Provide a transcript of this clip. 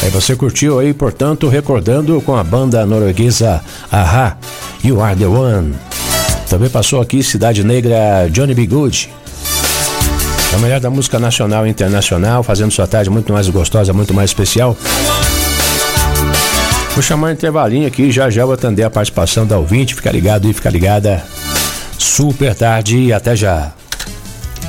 você curtiu aí, portanto, recordando com a banda norueguesa A-ha, You Are The One. Também passou aqui Cidade Negra, Johnny B. Good. É o melhor da música nacional e internacional, fazendo sua tarde muito mais gostosa, muito mais especial. Vou chamar um intervalinho aqui, já vou atender a participação da ouvinte. Fica ligado e fica ligada. Super tarde e até já.